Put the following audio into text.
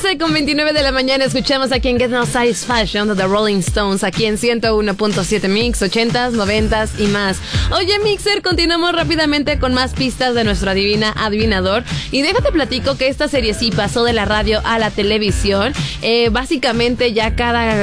11:29 de la mañana escuchamos aquí en Get No Satisfaction de The Rolling Stones, aquí en 101.7 Mix, 80s, 90s y más. Oye, Mixer, continuamos rápidamente con más pistas de nuestro adivinador. Y déjate platico que esta serie sí pasó de la radio a la televisión. Básicamente ya cada